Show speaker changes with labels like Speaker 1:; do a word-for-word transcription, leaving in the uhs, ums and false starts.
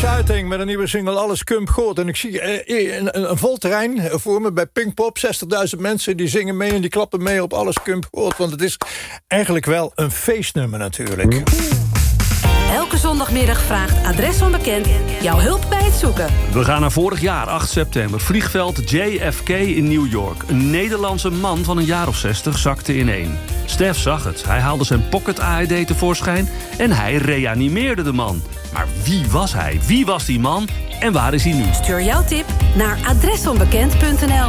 Speaker 1: Shouting met een nieuwe single Alles Kump Goed. En ik zie uh, een, een vol terrein voor me bij Pinkpop. zestigduizend mensen die zingen mee en die klappen mee op Alles Kump Goed. Want het is eigenlijk wel een feestnummer natuurlijk.
Speaker 2: Elke zondagmiddag vraagt Adres Onbekend jouw hulp bij het zoeken.
Speaker 3: We gaan naar vorig jaar, acht september. Vliegveld J F K in New York. Een Nederlandse man van een jaar of zestig zakte ineen. Stef zag het. Hij haalde zijn pocket A E D tevoorschijn en hij reanimeerde de man. Maar wie was hij? Wie was die man? En waar is hij nu?
Speaker 2: Stuur jouw tip naar adresonbekend punt n l.